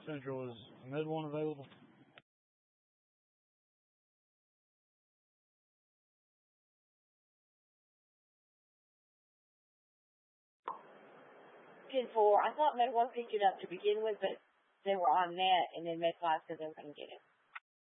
Central, is Med 1 available? 10-4. I thought Med 1 picked it up to begin with, but they were on net, and then Med 5 said they were going to get it.